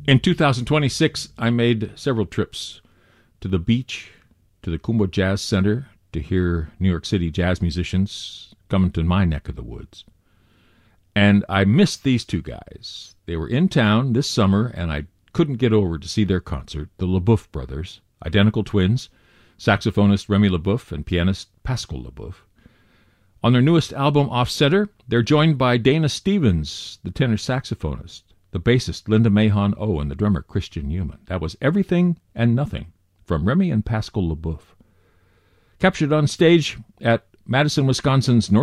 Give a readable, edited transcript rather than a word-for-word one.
In 2026, I made several trips to the beach, to the Kumba Jazz Center, to hear New York City jazz musicians coming to my neck of the woods. And I missed these two guys. They were in town this summer, and I couldn't get over to see their concert, the LeBoeuf brothers, identical twins, saxophonist Remy LeBoeuf and pianist Pascal LeBoeuf. On their newest album, Off Center, they're joined by Dana Stevens, the tenor saxophonist, the bassist Linda Mahon O, and the drummer Christian Newman. That was Everything and Nothing from Remy and Pascal LeBoeuf. Captured on stage at Madison, Wisconsin's North